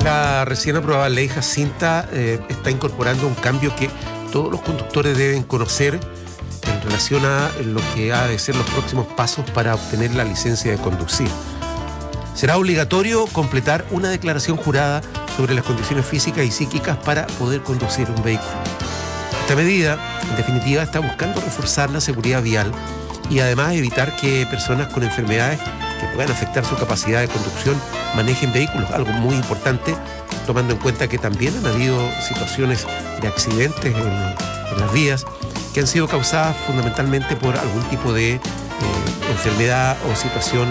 La recién aprobada ley Jacinta está incorporando un cambio que todos los conductores deben conocer en relación a lo que ha de ser los próximos pasos para obtener la licencia de conducir. Será obligatorio completar una declaración jurada sobre las condiciones físicas y psíquicas para poder conducir un vehículo. Esta medida, en definitiva, está buscando reforzar la seguridad vial y además evitar que personas con enfermedades que puedan afectar su capacidad de conducción manejen vehículos, algo muy importante, tomando en cuenta que también han habido situaciones de accidentes en las vías que han sido causadas fundamentalmente por algún tipo de enfermedad o situación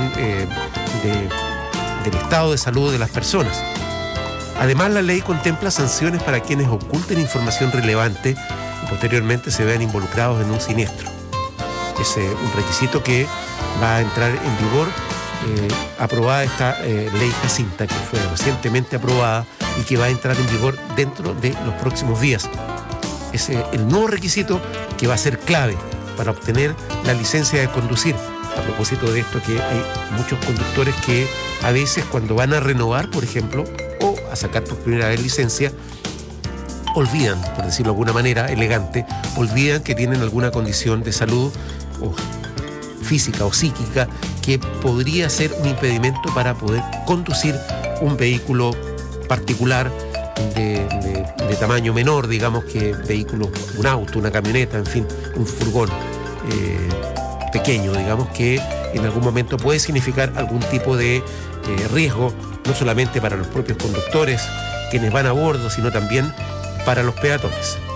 del estado de salud de las personas. Además, la ley contempla sanciones para quienes oculten información relevante y posteriormente se vean involucrados en un siniestro. Es un requisito que va a entrar en vigor aprobada esta ley Jacinta, que fue recientemente aprobada y que va a entrar en vigor dentro de los próximos días. Es el nuevo requisito que va a ser clave para obtener la licencia de conducir. A propósito de esto, que hay muchos conductores que a veces cuando van a renovar, por ejemplo, o a sacar por primera vez licencia, olvidan, por decirlo de alguna manera elegante, olvidan que tienen alguna condición de salud o física o psíquica que podría ser un impedimento para poder conducir un vehículo particular de tamaño menor, digamos, que vehículos, un auto, una camioneta, en fin, un furgón pequeño, digamos, que en algún momento puede significar algún tipo de riesgo, no solamente para los propios conductores, quienes van a bordo, sino también para los peatones.